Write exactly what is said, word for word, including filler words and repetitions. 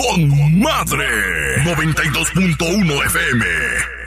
con madre. noventa y dos punto uno F M.